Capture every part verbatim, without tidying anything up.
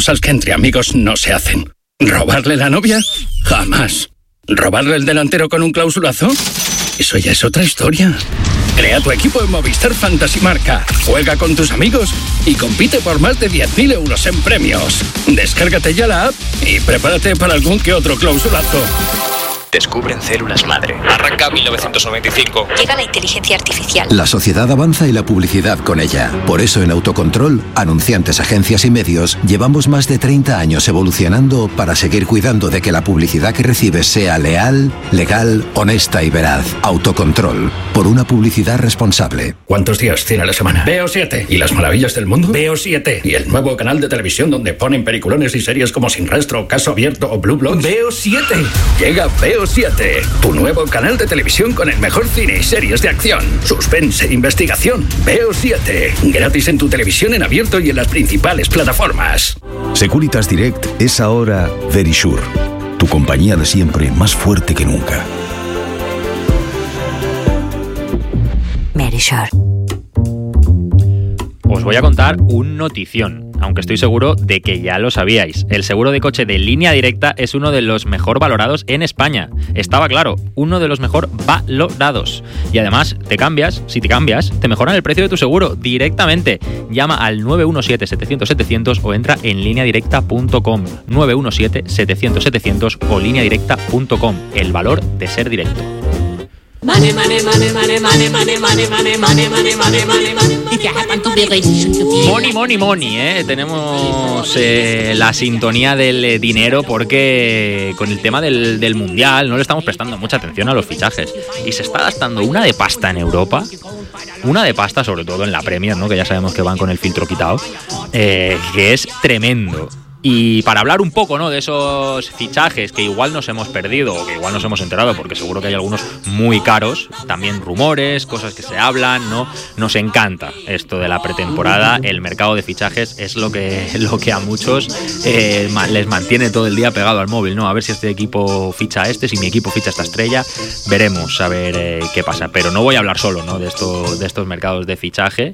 cosas que entre amigos no se hacen. ¿Robarle la novia? Jamás. ¿Robarle el delantero con un clausulazo? Eso ya es otra historia. Crea tu equipo en Movistar Fantasy Marca. Juega con tus amigos y compite por más de diez mil euros en premios. Descárgate ya la app y prepárate para algún que otro clausulazo. Descubren células madre. Arranca mil novecientos noventa y cinco. Llega la inteligencia artificial. La sociedad avanza y la publicidad con ella. Por eso en Autocontrol, anunciantes, agencias y medios, llevamos más de treinta años evolucionando para seguir cuidando de que la publicidad que recibes sea leal, legal, honesta y veraz. Autocontrol. Por una publicidad responsable. ¿Cuántos días tiene a la semana? Veo siete. ¿Y las maravillas del mundo? Veo siete. ¿Y el nuevo canal de televisión donde ponen peliculones y series como Sin Rastro, Caso Abierto o Blue Bloods? Veo siete. Llega Veo siete, tu nuevo canal de televisión con el mejor cine y series de acción, suspense e investigación. Veo siete, gratis en tu televisión en abierto y en las principales plataformas. Securitas Direct es ahora Verisure, tu compañía de siempre más fuerte que nunca. Verisure. Os voy a contar un notición, aunque estoy seguro de que ya lo sabíais. El seguro de coche de Línea Directa es uno de los mejor valorados en España. Estaba claro, uno de los mejor valorados. Y además, te cambias, si te cambias, te mejoran el precio de tu seguro directamente. Llama al nueve uno siete, setecientos, setecientos o entra en línea directa punto com. nueve uno siete, setecientos, setecientos o línea directa punto com. El valor de ser directo. Money, money, money, money, money, money, money, money, money, money, money, money, money. If you happen to be rich, you feel. Money, money, money, ¿eh? Tenemos eh, la sintonía del eh, dinero porque con el tema del, del Mundial no le estamos prestando mucha atención a los fichajes. Y se está gastando una de pasta en Europa, una de pasta sobre todo en la Premier, ¿no? Que ya sabemos que van con el filtro quitado, eh, que es tremendo. Y para hablar un poco, ¿no?, de esos fichajes que igual nos hemos perdido o que igual nos hemos enterado, porque seguro que hay algunos muy caros, también rumores, cosas que se hablan, ¿no? Nos encanta esto de la pretemporada, el mercado de fichajes es lo que, lo que a muchos eh, les mantiene todo el día pegado al móvil, ¿no? A ver si este equipo ficha a este, si mi equipo ficha a esta estrella, veremos a ver eh, qué pasa. Pero no voy a hablar solo, ¿no?, de, esto, de estos mercados de fichaje.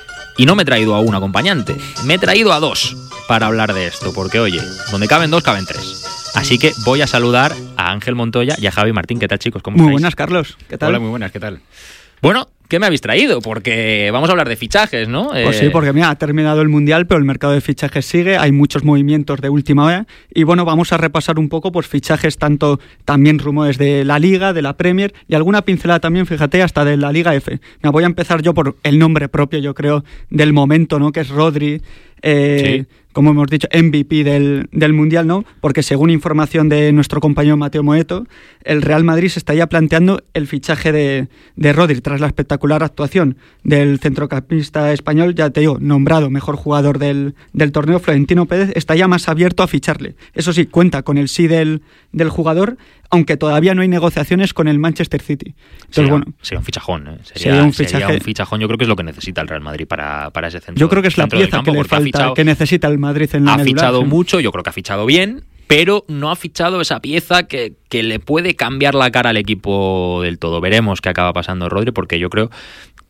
Y no me he traído a un acompañante, me he traído a dos para hablar de esto, porque oye, donde caben dos, caben tres. Así que voy a saludar a Ángel Montoya y a Javi Martín. ¿Qué tal, chicos? ¿Cómo Muy estáis? buenas, Carlos. ¿Qué tal? Hola, muy buenas, ¿qué tal? Bueno, ¿qué me habéis traído? Porque vamos a hablar de fichajes, ¿no? Pues eh... sí, porque mira, ha terminado el Mundial, pero el mercado de fichajes sigue, hay muchos movimientos de última hora y bueno, vamos a repasar un poco pues fichajes tanto también rumores de la Liga, de la Premier y alguna pincelada también, fíjate, hasta de la Liga F. Me voy a empezar yo por el nombre propio, yo creo, del momento, ¿no?, que es Rodri. Eh, sí. Como hemos dicho, M V P del, del Mundial, ¿no? Porque según información de nuestro compañero Mateo Moeto, el Real Madrid se está ya planteando el fichaje de, de Rodri tras la espectacular actuación del centrocampista español, ya te digo, nombrado mejor jugador del, del torneo. Florentino Pérez está ya más abierto a ficharle. Eso sí, cuenta con el sí del, del jugador, aunque todavía no hay negociaciones con el Manchester City. Entonces, sería, bueno, sería un fichajón, ¿eh? Sería, sería, un fichaje, sería un fichajón. Yo creo que es lo que necesita el Real Madrid para, para ese centro. Yo creo que es la pieza campo, que le falta, fichado, que necesita el Madrid en la Ha medular, fichado ¿sí? mucho, yo creo que ha fichado bien, pero no ha fichado esa pieza que, que le puede cambiar la cara al equipo del todo. Veremos qué acaba pasando Rodri, porque yo creo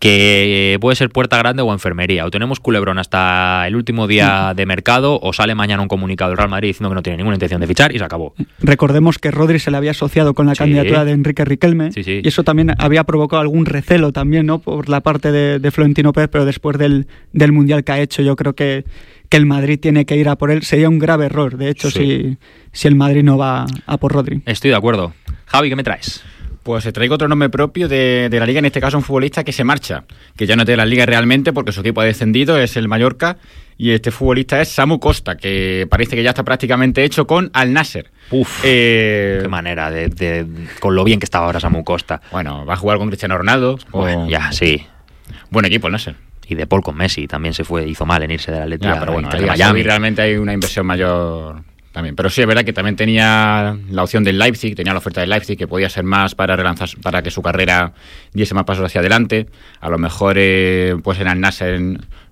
que puede ser puerta grande o enfermería. O tenemos culebrón hasta el último día de mercado, o sale mañana un comunicado del Real Madrid diciendo que no tiene ninguna intención de fichar y se acabó. Recordemos que Rodri se le había asociado con la sí. candidatura de Enrique Riquelme, sí, sí. y eso también había provocado algún recelo también, ¿no?, por la parte de, de Florentino Pérez, pero después del, del Mundial que ha hecho, yo creo que, que el Madrid tiene que ir a por él. Sería un grave error, de hecho, sí. si, si el Madrid no va a por Rodri. Estoy de acuerdo. Javi, ¿qué me traes? Pues te traigo otro nombre propio de, de la Liga, en este caso un futbolista que se marcha, que ya no tiene la Liga realmente porque su equipo ha descendido, es el Mallorca, y este futbolista es Samu Costa, que parece que ya está prácticamente hecho con Al Nasser. Uf, eh, qué manera, de, de con lo bien que estaba ahora Samu Costa. Bueno, va a jugar con Cristiano Ronaldo. Bueno, o... ya, sí. Buen equipo el Nasser. Y De Paul con Messi también se fue, hizo mal en irse del Atlético. Ya, pero bueno, ahí, Miami. Realmente hay una inversión mayor también. Pero sí, es verdad que también tenía la opción del Leipzig, tenía la oferta del Leipzig, que podía ser más para relanzar, para que su carrera diese más pasos hacia adelante. A lo mejor, eh, pues en Al Nasser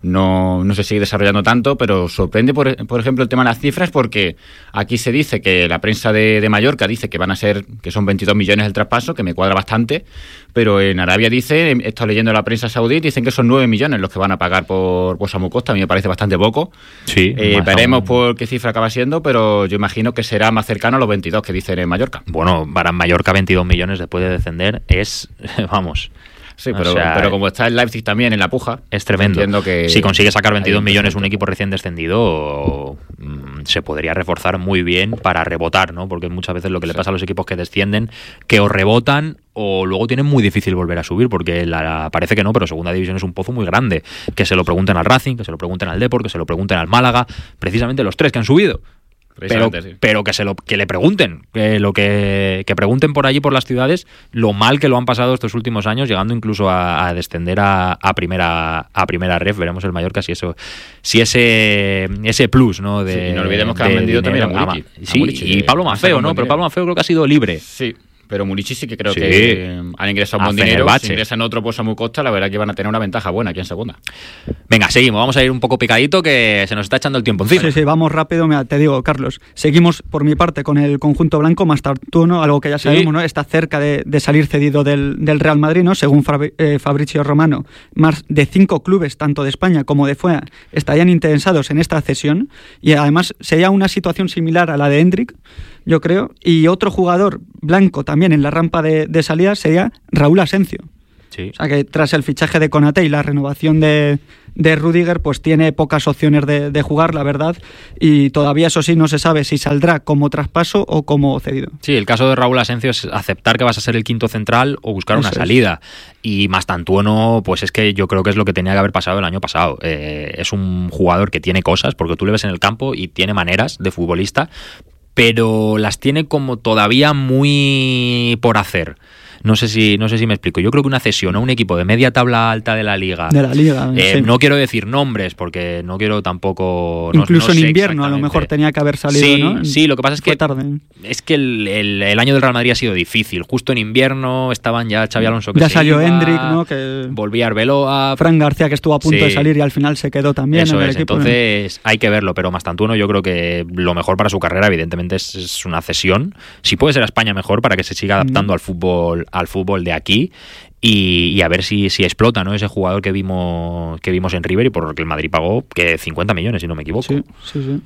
no, no se sigue desarrollando tanto, pero sorprende, por, por ejemplo, el tema de las cifras, porque aquí se dice que la prensa de, de Mallorca dice que van a ser, que son veintidós millones el traspaso, que me cuadra bastante, pero en Arabia dice, he estado leyendo la prensa saudí, dicen que son nueve millones los que van a pagar por, por Samu Costa. A mí me parece bastante poco. Sí. Eh, veremos por qué cifra acaba siendo, pero yo imagino que será más cercano a los veintidós que dicen en Mallorca. Bueno, para Mallorca veintidós millones después de descender es, vamos... Sí, pero, o sea, pero como está el Leipzig también en la puja, es tremendo. Entiendo que si consigue sacar veintidós millones un equipo recién descendido, mmm, se podría reforzar muy bien para rebotar, ¿no? Porque muchas veces lo que le pasa a los equipos que descienden, que o rebotan o luego tienen muy difícil volver a subir, porque la, parece que no, pero segunda división es un pozo muy grande. Que se lo pregunten al Racing, que se lo pregunten al Depor, que se lo pregunten al Málaga, precisamente los tres que han subido. Pero, sí. pero que se lo que le pregunten, que lo que, que pregunten por allí por las ciudades lo mal que lo han pasado estos últimos años, llegando incluso a, a descender a, a primera a primera ref. Veremos el Mallorca si eso si ese ese plus, ¿no? De, sí, y no olvidemos que de, han vendido dinero, también a Muriqui. Sí, a Muriqui, y Pablo Maffeo, ¿no? Pero Pablo Maffeo creo que ha sido libre. Sí. Pero Muriqui sí que creo sí. que han ingresado un buen dinero. Fenerbahce. Si ingresan otro por Samu Costa, la verdad que van a tener una ventaja buena aquí en segunda. Venga, seguimos. Vamos a ir un poco picadito, que se nos está echando el tiempo encima. Sí, sí, vamos rápido. Mira, te digo, Carlos, seguimos por mi parte con el conjunto blanco. Mastartuono, algo que ya sabemos, sí. ¿no? Está cerca de, de salir cedido del, del Real Madrid, ¿no? Según Fabri, eh, Fabrizio Romano, más de cinco clubes, tanto de España como de fuera, estarían interesados en esta cesión. Y además sería una situación similar a la de Hendrik, yo creo. Y otro jugador blanco también en la rampa de, de salida sería Raúl Asencio. Sí. O sea que tras el fichaje de Konaté y la renovación de, de Rüdiger, pues tiene pocas opciones de, de jugar, la verdad, y todavía eso sí no se sabe si saldrá como traspaso o como cedido. Sí, el caso de Raúl Asencio es aceptar que vas a ser el quinto central o buscar eso una salida. Es. Y Mastartuono, pues es que yo creo que es lo que tenía que haber pasado el año pasado. Eh, es un jugador que tiene cosas, porque tú le ves en el campo y tiene maneras de futbolista, pero las tiene como todavía muy por hacer. No sé si no sé si me explico. Yo creo que una cesión a un equipo de media tabla alta de la liga, de la liga eh, sí. no quiero decir nombres porque no quiero tampoco... Incluso no, no en invierno a lo mejor tenía que haber salido, sí, ¿no? Sí, lo que pasa es Fue que tarde. es que el, el, el año del Real Madrid ha sido difícil. Justo en invierno estaban ya Xabi Alonso que ya se salió iba, Hendrik, ¿no? Que volvía Arbeloa, Fran García, que estuvo a punto sí. de salir y al final se quedó también Eso en el es, equipo. Entonces hay que verlo, pero Mastartuono yo creo que lo mejor para su carrera evidentemente es, es una cesión. Si puede ser a España mejor para que se siga adaptando mm. al fútbol al fútbol de aquí. Y, y a ver si, si explota, ¿no? Ese jugador que vimos que vimos en River y por el que el Madrid pagó que cincuenta millones, si no me equivoco. Sí, sí, sí.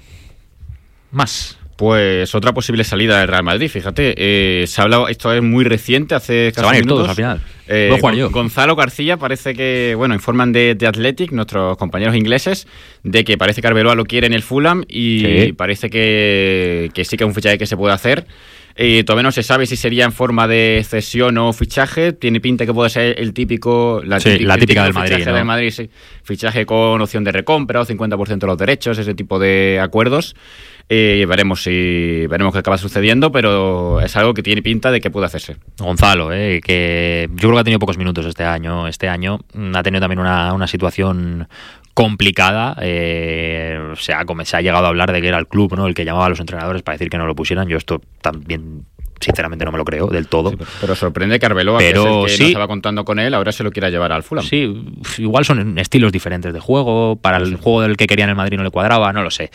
Más. Pues otra posible salida del Real Madrid, fíjate, eh, se ha hablado, esto es muy reciente, hace casi se van a ir minutos, todos al final. Eh, Voy a jugar yo. Gonzalo García parece que, bueno, informan de, de Athletic, nuestros compañeros ingleses, de que parece que Arbeloa lo quiere en el Fulham y sí. parece que, que sí que es un fichaje que se puede hacer. Eh, todavía no se sabe si sería en forma de cesión o fichaje. Tiene pinta que puede ser el típico, la, sí, típica, la típica el del fichaje Madrid, ¿no? del Madrid, sí. Fichaje con opción de recompra o cincuenta por ciento de los derechos, ese tipo de acuerdos. Eh, veremos si veremos qué acaba sucediendo, pero es algo que tiene pinta de que puede hacerse. Gonzalo, eh, que yo creo que ha tenido pocos minutos este año. Este año ha tenido también una, una situación complicada. Eh, se, ha, se ha llegado a hablar de que era el club, ¿no?, el que llamaba a los entrenadores para decir que no lo pusieran. Yo esto también sinceramente no me lo creo del todo. Sí, pero, pero sorprende que Arbeloa, pero, que, es el que sí, no estaba contando con él, ahora se lo quiera llevar al Fulham. Sí, igual son estilos diferentes de juego. Para el juego del que querían el Madrid no le cuadraba, no lo sé.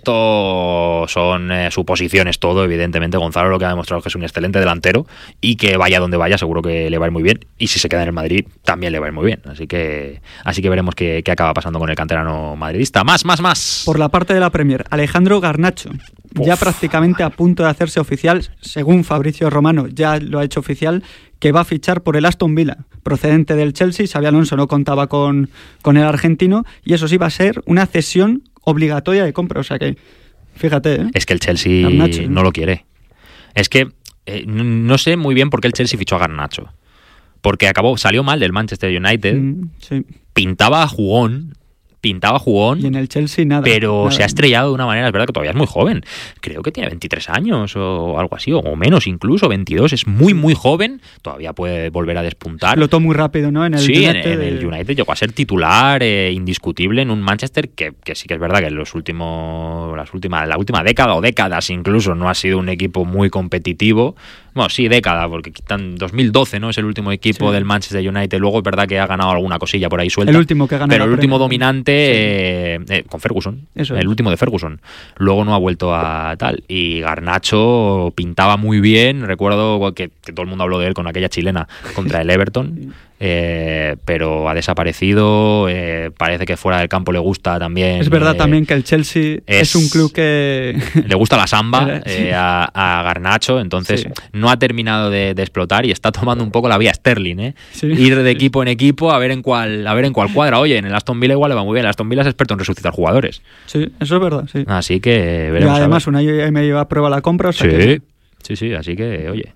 Esto son eh, suposiciones todo. Evidentemente Gonzalo lo que ha demostrado es que es un excelente delantero y que vaya donde vaya seguro que le va a ir muy bien. Y si se queda en el Madrid también le va a ir muy bien. Así que así que veremos qué, qué acaba pasando con el canterano madridista. Más, más, más. Por la parte de la Premier, Alejandro Garnacho, Uf. ya prácticamente a punto de hacerse oficial, según Fabrizio Romano, ya lo ha hecho oficial, que va a fichar por el Aston Villa, procedente del Chelsea. Xabi Alonso no contaba con, con el argentino, y eso sí va a ser una cesión obligatoria de compra. O sea que, fíjate, ¿eh? Es que el Chelsea Garnacho, no lo quiere. Es que eh, no sé muy bien por qué el Chelsea fichó a Garnacho. Porque acabó, salió mal del Manchester United, mm, sí. pintaba jugón, pintaba jugón. Y en el Chelsea nada. Pero nada. se ha estrellado de una manera, es verdad que todavía es muy joven. Creo que tiene veintitrés años o algo así, o menos incluso, veintidós. Es muy, muy joven. Todavía puede volver a despuntar. Explotó muy rápido, ¿no? En el sí, United, en, en el United llegó a ser titular eh, indiscutible en un Manchester que, que sí que es verdad que en los últimos, las últimas, la última década o décadas incluso no ha sido un equipo muy competitivo. Bueno, sí, década, porque quitan dos mil doce, ¿no? Es el último equipo sí. del Manchester United. Luego es verdad que ha ganado alguna cosilla por ahí suelta. El último que ha ganado. Pero el último dominante eh, eh, con Ferguson, Eso el es. último de Ferguson. Luego no ha vuelto a tal. Y Garnacho pintaba muy bien. Recuerdo que, que todo el mundo habló de él con aquella chilena contra el Everton. Eh, pero ha desaparecido, eh, parece que fuera del campo le gusta también. Es verdad eh, también que el Chelsea es, es un club que... le gusta la samba Sí. eh, a, a Garnacho, entonces Sí. no ha terminado de, de explotar y está tomando un poco la vía Sterling, ¿eh? Sí. Ir de equipo en equipo a ver en cuál a ver en cuál cuadra. Oye, en el Aston Villa igual le va muy bien, el Aston Villa es experto en resucitar jugadores. Sí, eso es verdad, sí. Así que Y veremos. además a ver. un año y medio a prueba la compra, o sea Sí, que- sí, sí, así que oye.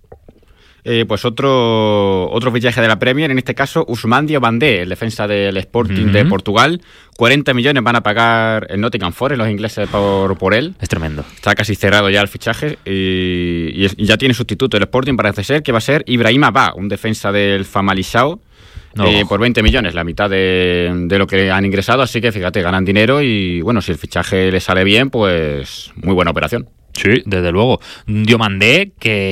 Eh, pues otro otro fichaje de la Premier, en este caso Ousmane Diomandé, el defensa del Sporting Ujú. de Portugal. cuarenta millones van a pagar el Nottingham Forest, los ingleses, por, por él. Es tremendo. Está casi cerrado ya el fichaje y, y es- y ya tiene sustituto el Sporting, parece ser, que va a ser Ibrahima Ba, un defensa del Famalicão, No. eh, por veinte millones, la mitad de, de lo que han ingresado, así que fíjate, ganan dinero y bueno, si el fichaje le sale bien, pues muy buena operación. Sí, desde luego. Diomandé,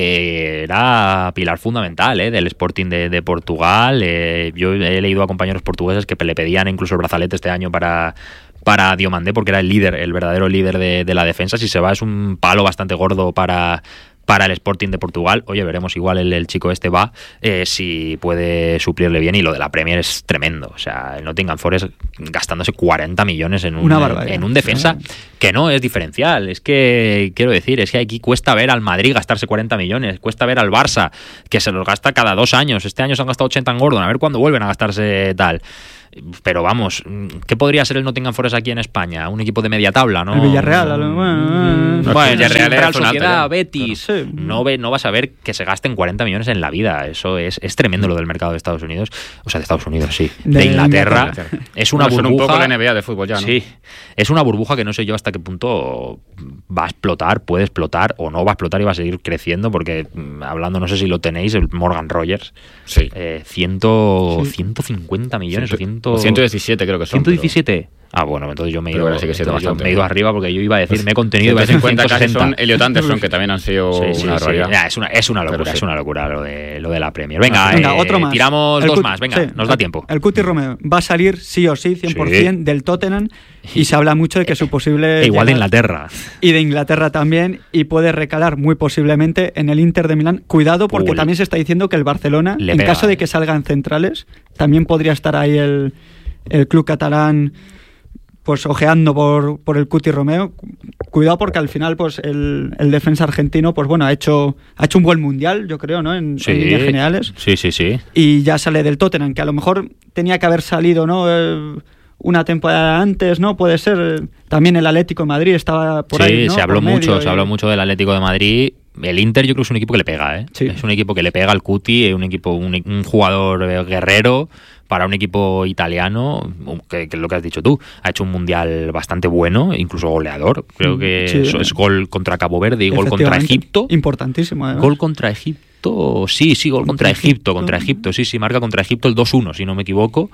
que era pilar fundamental ¿eh? del Sporting de, de Portugal. Eh, yo he leído a compañeros portugueses que le pedían incluso el brazalete este año para, para Diomandé, porque era el líder, el verdadero líder de, de la defensa. Si se va, es un palo bastante gordo para... para el Sporting de Portugal. Oye, veremos igual el, el chico este va eh, si puede suplirle bien, y lo de la Premier es tremendo. O sea, el Nottingham Forest gastándose cuarenta millones en un, Una barbaridad. en un defensa que no es diferencial. Es que, quiero decir, es que aquí cuesta ver al Madrid gastarse cuarenta millones, cuesta ver al Barça que se los gasta cada dos años. Este año se han gastado ochenta en Gordon, a ver cuándo vuelven a gastarse tal. Pero vamos, ¿qué podría ser el Nottingham Forest aquí en España? Un equipo de media tabla, ¿no? El Villarreal, a lo- bueno, No, Bueno, Villarreal sí, es Real zona alta Sociedad, ya. Betis. Sí. No, ve, no vas a ver que se gasten cuarenta millones en la vida. Eso es, es tremendo lo del mercado de Estados Unidos. O sea, de Estados Unidos, sí. De, De Inglaterra. Inglaterra. Es una Bueno, son burbuja. un poco la N B A de fútbol ya, ¿no? Sí. Es una burbuja que no sé yo hasta qué punto va a explotar, puede explotar o no va a explotar y va a seguir creciendo, porque mm, hablando, no sé si lo tenéis, el Morgan Rogers. Sí. Eh, ciento, Sí. ciento cincuenta millones o Ciento- ciento... ciento diecisiete creo que son. ciento diecisiete. Ah, bueno, entonces yo me he Pero ido, ahora sí que siete entonces yo bastante, me he ido ¿no? arriba, porque yo iba a decir, me he contenido, iba a ciento decir cincuenta casi ciento sesenta. son Elliot Anderson, que también han sido Sí, sí, una sí. barbaridad. Ya, es una, es una locura, Pero sí. es una locura lo de, lo de la Premier. Venga, Venga, eh, otro más. tiramos El dos Cut- más, venga, sí, nos da el- tiempo. El Cuti Romeo va a salir sí o sí, cien por ciento Sí. del Tottenham, y se habla mucho de que su posible... E igual de llegada- Inglaterra. Y de Inglaterra también, y puede recalar muy posiblemente en el Inter de Milán. Cuidado, porque Uy. también se está diciendo que el Barcelona, Le en pega, caso de eh. que salgan centrales, también podría estar ahí el, el club catalán pues ojeando por, por el Cuti Romeo. Cuidado, porque al final pues el, el defensa argentino pues bueno ha hecho ha hecho un buen mundial, yo creo, ¿no? En, en líneas generales. Sí, sí, sí. Y ya sale del Tottenham, que a lo mejor tenía que haber salido, ¿no? Eh, una temporada antes, ¿no? Puede ser. eh, También el Atlético de Madrid estaba por sí, ahí, ¿no? se habló Por medio mucho, y- se habló mucho del Atlético de Madrid. El Inter yo creo que es un equipo que le pega, ¿eh? Sí. Es un equipo que le pega al Cuti, es un equipo, un, un jugador eh, guerrero para un equipo italiano, que, que es lo que has dicho tú, ha hecho un mundial bastante bueno, incluso goleador. Creo que Sí. eso es gol contra Cabo Verde y gol contra Efectivamente. Egipto. Importantísimo, además. Gol contra Egipto, sí, sí, gol contra, Contra Egipto, Egipto. contra Egipto, sí, sí, marca contra Egipto el dos uno, si no me equivoco.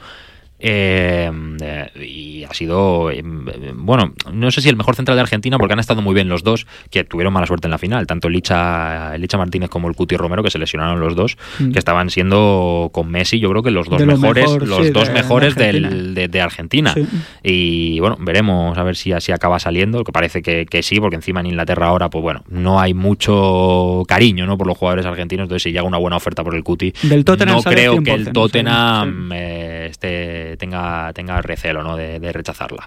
Eh, eh, y ha sido eh, bueno, no sé si el mejor central de Argentina, porque han estado muy bien los dos, que tuvieron mala suerte en la final, tanto el Licha, el Licha Martínez como el Cuti Romero, que se lesionaron los dos, Mm. que estaban siendo con Messi, yo creo que los dos De lo mejores, mejor, los sí, dos de- mejores de del- Argentina. de, de Argentina. Sí. Y bueno, veremos a ver si así acaba saliendo, que parece que, que sí, porque encima en Inglaterra ahora, pues bueno, no hay mucho cariño, ¿no?, por los jugadores argentinos. Entonces, si llega una buena oferta por el Cuti, Del Tottenham no sale creo cien que por el ciento, Tottenham sí. eh, este, tenga, tenga recelo, ¿no?, de, de rechazarla.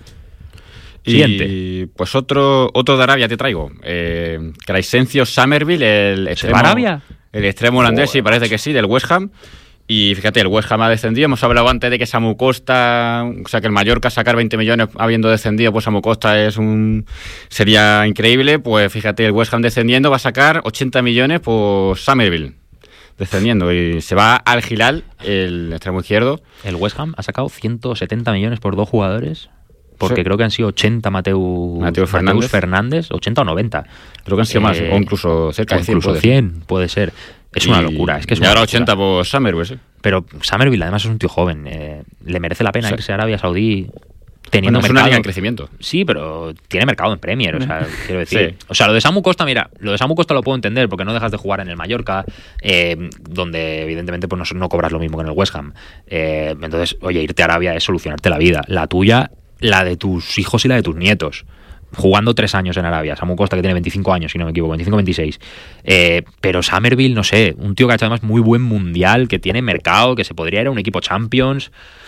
Y Siguiente. pues otro otro de Arabia te traigo. Eh, Crescencio Summerville, el extremo, va a Arabia? El extremo holandés, sí, Joder, parece que sí, del West Ham. Y fíjate, el West Ham ha descendido. Hemos hablado antes de que Samu Costa, o sea, que el Mallorca sacar veinte millones habiendo descendido, pues Samu Costa es un sería increíble. Pues fíjate, el West Ham descendiendo va a sacar ochenta millones por Summerville, descendiendo. Y se va al Hilal, el extremo izquierdo. El West Ham ha sacado ciento setenta millones por dos jugadores, porque Sí. creo que han sido ochenta Mateus, Mateus Fernández. Fernández, ochenta o noventa. Creo que han sido más, Eh, o incluso cerca o de cien. incluso puede ser. cien, puede ser. Es una Y- locura, es que es y una ahora locura. ochenta por Summerville, sí. Pero Summerville además es un tío joven, eh, le merece la pena Sí. irse a Arabia Saudí. teniendo bueno, es mercado. una liga en crecimiento. Sí, pero tiene mercado en Premier, o sea, quiero decir. Sí. O sea, lo de Samu Costa, mira, lo de Samu Costa lo puedo entender porque no dejas de jugar en el Mallorca, eh, donde evidentemente pues no, no cobras lo mismo que en el West Ham. Eh, entonces, oye, irte a Arabia es solucionarte la vida. La tuya, la de tus hijos y la de tus nietos. Jugando tres años en Arabia. Samu Costa, que tiene veinticinco años, si no me equivoco, veinticinco veintiséis. Eh, pero Summerville, no sé, un tío que ha hecho además muy buen mundial, que tiene mercado, que se podría ir a un equipo Champions.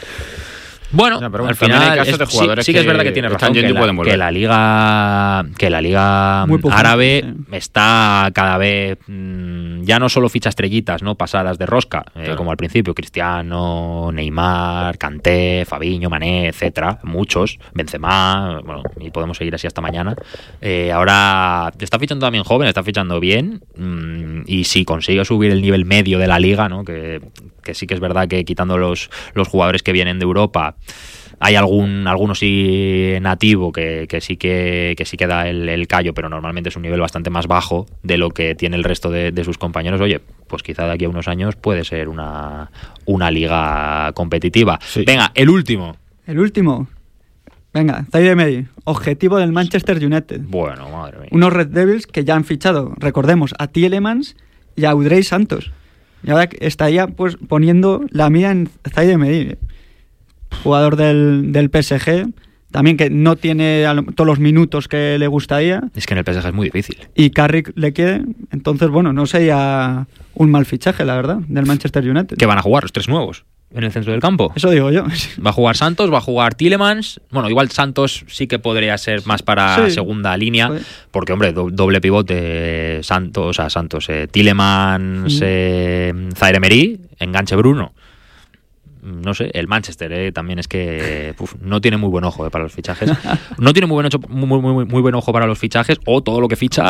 Bueno, no, pero al final hay casos es, de jugadores sí, sí que, que es verdad que tiene razón que la, que la liga que la liga árabe sí. está cada vez mmm, ya no solo ficha estrellitas, no pasadas de rosca, eh, claro. como al principio, Cristiano, Neymar, Kanté, Fabinho, Mané, etcétera, muchos, Benzema, bueno, y podemos seguir así hasta mañana. Eh, ahora está fichando también joven, está fichando bien, mmm, y si consigue subir el nivel medio de la liga, ¿no? que que sí que es verdad que quitando los, los jugadores que vienen de Europa hay algún algunos sí nativo que, que sí que, que sí que da el, el callo, pero normalmente es un nivel bastante más bajo de lo que tiene el resto de, de sus compañeros. Oye, pues quizá de aquí a unos años puede ser una, una liga competitiva. Sí. Venga, el último. El último. Venga, Zaire Emery, objetivo del Manchester United. Bueno, madre mía. Unos Red Devils que ya han fichado, recordemos, a Tielemans y a Audrey Santos. Y ahora estaría pues poniendo la mira en Zaire Emery, jugador del, del P S G, también que no tiene todos los minutos que le gustaría. Es que en el P S G es muy difícil. Y Carrick le quiere, entonces bueno, no sería un mal fichaje, la verdad, del Manchester United. ¿Qué van a jugar los tres nuevos en el centro del campo? Eso digo yo. Va a jugar Santos, va a jugar Tielemans. Bueno, igual Santos sí que podría ser más para sí, segunda línea, sí. porque, hombre, do, doble pivote, Santos, o sea, Santos, eh, Tielemans, sí. eh, Zaire Emery, enganche Bruno. No sé, el Manchester eh, también es que uf, no tiene muy buen ojo eh, para los fichajes. No tiene muy buen, ocho, muy, muy, muy, muy buen ojo para los fichajes, o todo lo que ficha